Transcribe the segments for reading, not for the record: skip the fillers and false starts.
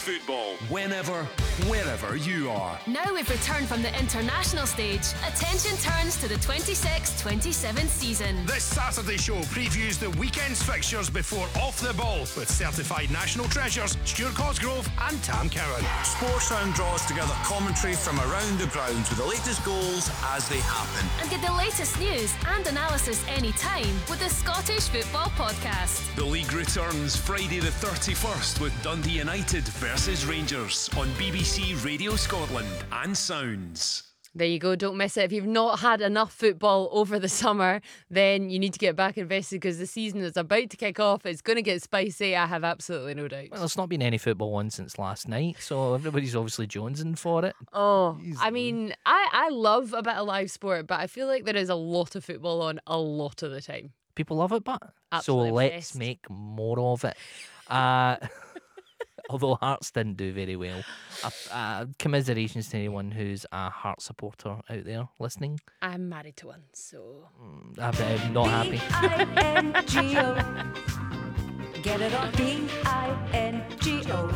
football. Whenever, wherever you are. Now we've returned from the international stage, attention turns to the 26-27 season. This Saturday show previews the weekend's fixtures before Off the Ball with certified national treasures Stuart Cosgrove and Tam Cowan. Sportsound draws together commentary from around the grounds with the latest goals as they happen. And get the latest news and analysis anytime with the Scottish Football Podcast. The league returns Friday the 31st with Dundee United versus Rangers on BBC Radio Scotland and Sounds. There you go, don't miss it. If you've not had enough football over the summer, then you need to get back invested because the season is about to kick off. It's going to get spicy, I have absolutely no doubt. Well, there's not been any football on since last night, so everybody's obviously jonesing for it. Oh, I mean, I love a bit of live sport, but I feel like there is a lot of football on a lot of the time. People love it, but Absolutely so let's obsessed. make more of it. Although Hearts didn't do very well. Commiserations to anyone who's a Hearts supporter out there listening. I'm married to one, so... I'm not happy. B-I-N-G-O. Get it on B-I-N-G-O.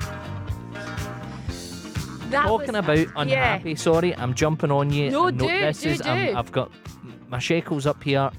Talking about unhappy, sorry, I'm jumping on you. No, Note do, this do, is, do. I've got my shekels up here.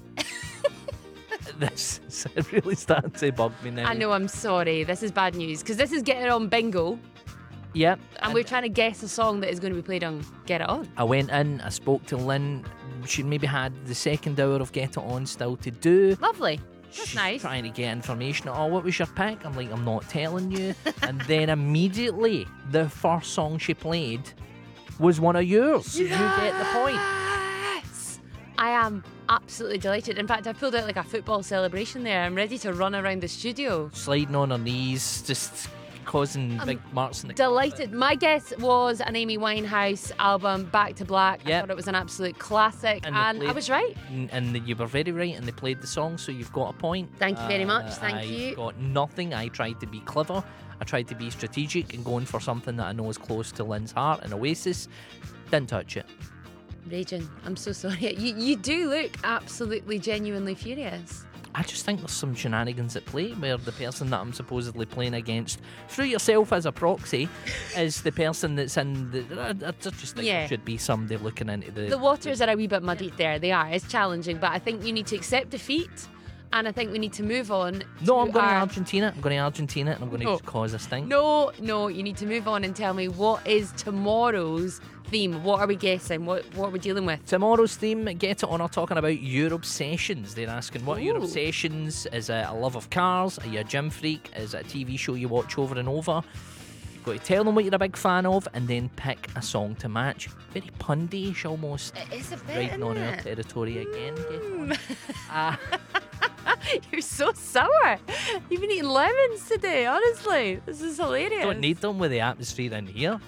This is really starting to bug me now. I know, I'm sorry. This is bad news because this is Get It On Bingo, Yep. and we're trying to guess a song that is going to be played on Get It On. I went in, I spoke to Lynn. She maybe had the second hour of Get It On still to do. Lovely. That's She's nice. trying to get information. Oh, what was your pick? I'm like, I'm not telling you. And then immediately, the first song she played was one of yours. You get the point. Yes! I am absolutely delighted. In fact, I pulled out like a football celebration there. I'm ready to run around the studio. Sliding on her knees, just causing big marks in the Delighted. My guess was an Amy Winehouse album, Back to Black. I Yep. thought it was an absolute classic, And and they I played- was right. And you were very right, and they played the song, so you've got a point. Thank you very much, thank I've you. got nothing. I tried to be clever. I tried to be strategic and going for something that I know is close to Lynn's heart, and Oasis. Didn't touch it. Raging. I'm so sorry. You do look absolutely, genuinely furious. I just think there's some shenanigans at play where the person that I'm supposedly playing against, through yourself as a proxy, is the person that's in the... I just think Yeah. there should be somebody looking into The waters are a wee bit muddy there. They are. It's challenging, but I think you need to accept defeat, and I think we need to move on. No, I'm going to our- Argentina. I'm going to Argentina, and I'm going to No. cause a stink. No, you need to move on and tell me what is tomorrow's theme. What are we guessing? What are we dealing with? Tomorrow's theme, Get It On, are talking about your obsessions. They're asking, what are your Ooh. obsessions? Is it a love of cars? Are you a gym freak? Is it a TV show you watch over and over? You've got to tell them what you're a big fan of and then pick a song to match. Very pundyish almost. It is a bit, Riding on our isn't it? territory again. Get on. You're so sour. You've been eating lemons today, honestly. This is hilarious. Don't need them with the atmosphere in here.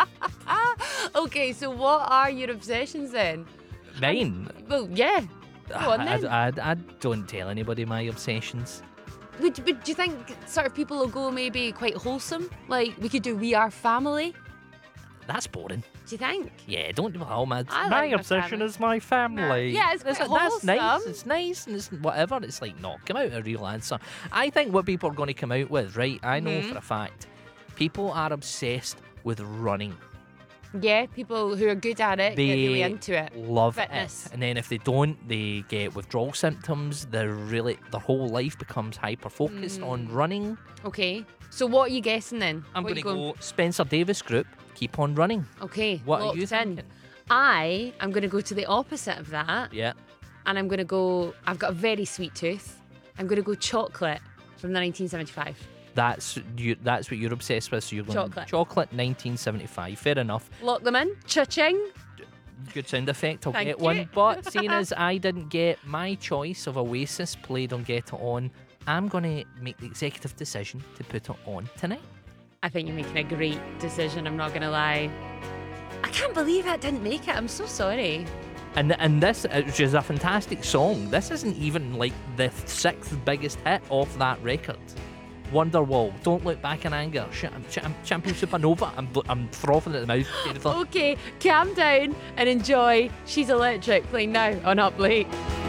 Okay, so what are your obsessions then? Mine. Well, yeah. Go on then. I don't tell anybody my obsessions. Would you think sort of people will go maybe quite wholesome? Like we could do We Are Family? That's boring. Do you think? Yeah, don't do all my. I My like my obsession family. is my family. Yeah, it's quite that's nice. wholesome. It's nice and it's whatever. It's like, no, come out with a real answer. I think what people are going to come out with, right? I know Mm-hmm. for a fact, people are obsessed with running. Yeah, people who are good at it They get really into it. love Fitness. it, and then if they don't, they get withdrawal symptoms. Their whole life becomes hyper focused on running. Okay, so what are you guessing then? I'm What going are to you go Spencer Davis Group. Keep on running. Okay, What are locked you in. thinking? I am going to go to the opposite of that, Yeah. and I'm going to go. I've got a very sweet tooth. I'm going to go chocolate from the 1975. That's what you're obsessed with. So you're going Chocolate. 1975. Fair enough. Lock them in. Cha-ching. Good sound effect. I'll Thank get you. one. But seeing as I didn't get my choice of Oasis played on Get It On, I'm going to make the executive decision to put it on tonight. I think you're making a great decision. I'm not going to lie. I can't believe I didn't make it. I'm so sorry. And this, which is a fantastic song, this isn't even like the sixth biggest hit off that record. Wonderwall, Don't Look Back in Anger, Champion Supernova. I'm frothing at the mouth. Jennifer. Okay, calm down and enjoy She's Electric playing now on Up Late.